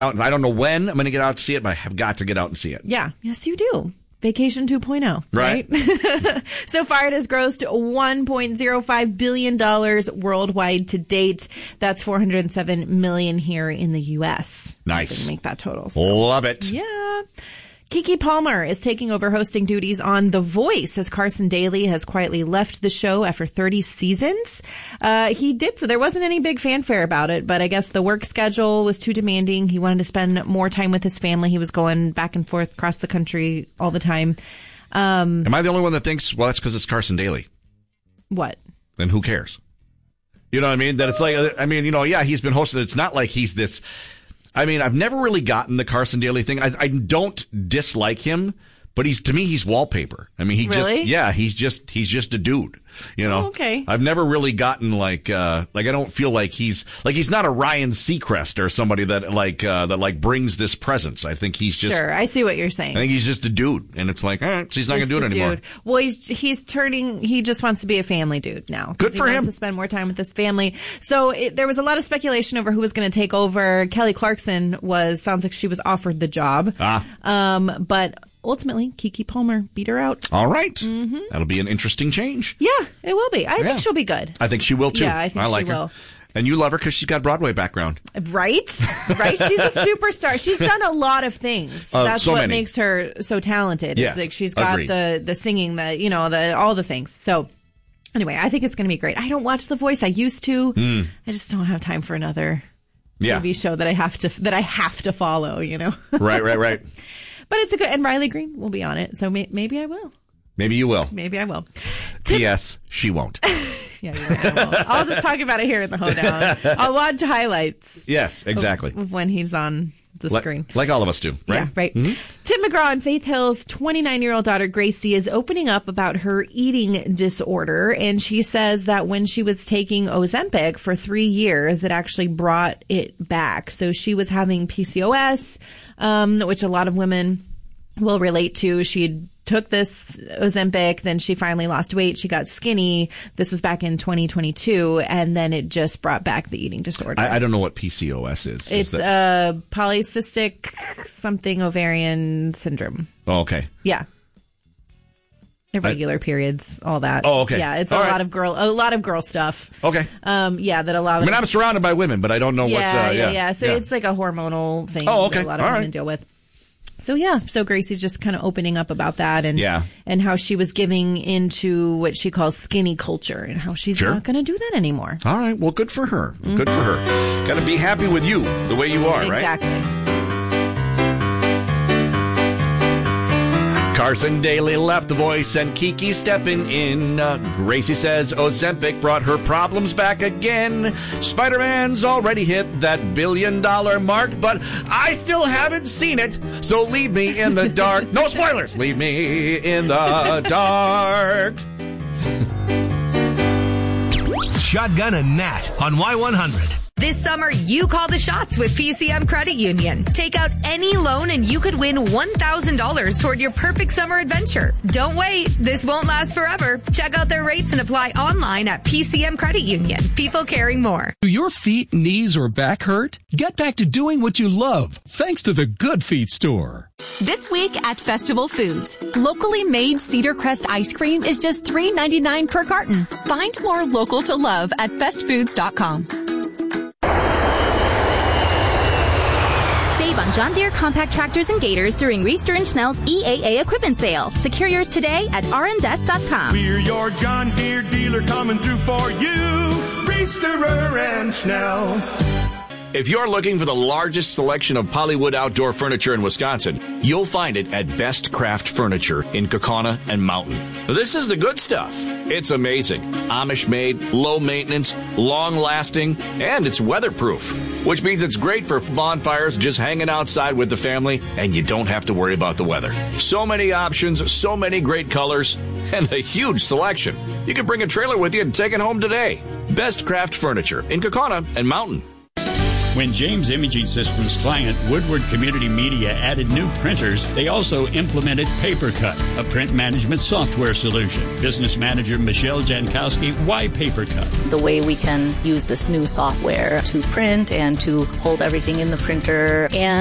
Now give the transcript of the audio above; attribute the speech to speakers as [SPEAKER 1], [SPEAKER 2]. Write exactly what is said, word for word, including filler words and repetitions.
[SPEAKER 1] I don't know when I'm going to get out to see it, but I have got to get out and see it.
[SPEAKER 2] Yeah. Yes, you do. Vacation two point oh, right?
[SPEAKER 1] Right.
[SPEAKER 2] So far, it has grossed one point zero five billion dollars worldwide to date. That's four hundred seven million dollars here in the U S.
[SPEAKER 1] Nice.
[SPEAKER 2] Make that total. So.
[SPEAKER 1] Love it.
[SPEAKER 2] Yeah. Keke Palmer is taking over hosting duties on The Voice as Carson Daly has quietly left the show after thirty seasons. Uh, he did, so there wasn't any big fanfare about it, but I guess the work schedule was too demanding. He wanted to spend more time with his family. He was going back and forth across the country all the time. Um,
[SPEAKER 1] Am I the only one that thinks, well, that's because it's Carson Daly?
[SPEAKER 2] What?
[SPEAKER 1] Then who cares? You know what I mean? That it's like, I mean, you know, yeah, he's been hosting. It's not like he's this... I mean, I've never really gotten the Carson Daly thing. I, I don't dislike him, but he's to me he's wallpaper. I mean, he
[SPEAKER 2] really?
[SPEAKER 1] just yeah, he's just he's just a dude. You know.
[SPEAKER 2] Oh, okay.
[SPEAKER 1] I've never really gotten like uh like I don't feel like he's like he's not a Ryan Seacrest or somebody that like uh that like brings this presence. I think he's just
[SPEAKER 2] Sure, I see what you're saying.
[SPEAKER 1] I think he's just a dude, and it's like, all right, so he's not going to do it anymore.
[SPEAKER 2] Dude. Well, he's he's turning. He just wants to be a family dude now.
[SPEAKER 1] Good for
[SPEAKER 2] he
[SPEAKER 1] him.
[SPEAKER 2] Wants to spend more time with his family. So it, there was a lot of speculation over who was going to take over. Kelly Clarkson was sounds like she was offered the job.
[SPEAKER 1] Ah.
[SPEAKER 2] Um, but ultimately, Keke Palmer beat her out.
[SPEAKER 1] All right.
[SPEAKER 2] Mm-hmm.
[SPEAKER 1] That'll be an interesting change.
[SPEAKER 2] Yeah, it will be. I
[SPEAKER 1] yeah.
[SPEAKER 2] think she'll be good.
[SPEAKER 1] I think she will too.
[SPEAKER 2] Yeah, I think
[SPEAKER 1] I like
[SPEAKER 2] she
[SPEAKER 1] her.
[SPEAKER 2] will.
[SPEAKER 1] And you love her because she's got Broadway background.
[SPEAKER 2] Right? Right? She's a superstar. She's done a lot of things.
[SPEAKER 1] Uh,
[SPEAKER 2] That's
[SPEAKER 1] so
[SPEAKER 2] what
[SPEAKER 1] many.
[SPEAKER 2] makes her so talented.
[SPEAKER 1] Yes,
[SPEAKER 2] It's like she's got
[SPEAKER 1] agreed.
[SPEAKER 2] the the singing, the you know, the all the things. So anyway, I think it's going to be great. I don't watch The Voice. I used to.
[SPEAKER 1] Mm.
[SPEAKER 2] I just don't have time for another
[SPEAKER 1] Yeah.
[SPEAKER 2] T V show that I have to that I have to follow, you know.
[SPEAKER 1] Right, right, right.
[SPEAKER 2] But it's a good and Riley Green will be on it. So may, maybe I will.
[SPEAKER 1] Maybe you will.
[SPEAKER 2] Maybe I will.
[SPEAKER 1] P S. She won't.
[SPEAKER 2] Yeah, you're right, I will. I'll just talk about it here in the hoedown. I'll watch highlights.
[SPEAKER 1] Yes, exactly.
[SPEAKER 2] Of, of when he's on the
[SPEAKER 1] like,
[SPEAKER 2] screen.
[SPEAKER 1] Like all of us do, right?
[SPEAKER 2] Yeah, right.
[SPEAKER 1] Mm-hmm.
[SPEAKER 2] Tim McGraw and Faith Hill's twenty-nine-year-old daughter, Gracie, is opening up about her eating disorder. And she says that when she was taking Ozempic for three years, it actually brought it back. So she was having P C O S, um, which a lot of women will relate to. She took this Ozempic, then she finally lost weight. She got skinny. This was back in twenty twenty-two, and then it just brought back the eating disorder.
[SPEAKER 1] I, I don't know what P C O S is.
[SPEAKER 2] It's
[SPEAKER 1] is that...
[SPEAKER 2] uh, polycystic something ovarian syndrome.
[SPEAKER 1] Oh, okay.
[SPEAKER 2] Yeah. Irregular I... periods, all that.
[SPEAKER 1] Oh, okay.
[SPEAKER 2] Yeah, it's
[SPEAKER 1] all
[SPEAKER 2] a
[SPEAKER 1] right.
[SPEAKER 2] lot of girl, a lot of girl stuff.
[SPEAKER 1] Okay.
[SPEAKER 2] Um, yeah, that a lot of.
[SPEAKER 1] I mean, I'm surrounded by women, but I don't know
[SPEAKER 2] yeah,
[SPEAKER 1] what's. Uh,
[SPEAKER 2] yeah,
[SPEAKER 1] yeah,
[SPEAKER 2] yeah. So
[SPEAKER 1] yeah.
[SPEAKER 2] it's like a hormonal thing.
[SPEAKER 1] Oh, okay.
[SPEAKER 2] That a lot of
[SPEAKER 1] all
[SPEAKER 2] women
[SPEAKER 1] right.
[SPEAKER 2] deal with. So yeah, so Gracie's just kind of opening up about that and
[SPEAKER 1] yeah.
[SPEAKER 2] and how she was giving into what she calls skinny culture and how she's
[SPEAKER 1] sure.
[SPEAKER 2] not going to do that anymore.
[SPEAKER 1] All right, well, good for her. Mm-hmm. Good for her. Got to be happy with you the way you are,
[SPEAKER 2] exactly.
[SPEAKER 1] right? Exactly. Carson Daly left The Voice and Keke stepping in. Uh, Gracie says Ozempic brought her problems back again. Spider-Man's already hit that billion dollar mark, but I still haven't seen it, so leave me in the dark. No spoilers! Leave me in the dark.
[SPEAKER 3] Shotgun and Nat on Y one hundred.
[SPEAKER 4] This summer, you call the shots with P C M Credit Union. Take out any loan and you could win one thousand dollars toward your perfect summer adventure. Don't wait. This won't last forever. Check out their rates and apply online at P C M Credit Union. People caring more.
[SPEAKER 5] Do your feet, knees, or back hurt? Get back to doing what you love thanks to the Good Feet store.
[SPEAKER 6] This week at Festival Foods, locally made Cedar Crest ice cream is just three ninety-nine per carton. Find more local to love at fest foods dot com.
[SPEAKER 7] Save on John Deere compact tractors and gators during Reister and Schnell's E A A equipment sale. Secure yours today at r n d s dot com.
[SPEAKER 8] We're your John Deere dealer coming through for you. Reisterer and Schnell.
[SPEAKER 9] If you're looking for the largest selection of Polywood outdoor furniture in Wisconsin, you'll find it at Best Craft Furniture in Kaukauna and Mountain. This is the good stuff. It's amazing. Amish-made, low maintenance, long-lasting, and it's weatherproof, which means it's great for bonfires just hanging outside with the family, and you don't have to worry about the weather. So many options, so many great colors, and a huge selection. You can bring a trailer with you and take it home today. Best Craft Furniture in Kaukauna and Mountain.
[SPEAKER 10] When James Imaging Systems client Woodward Community Media added new printers, they also implemented PaperCut, a print management software solution. Business manager Michelle Jankowski, why PaperCut?
[SPEAKER 11] The way we can use this new software to print and to hold everything in the printer and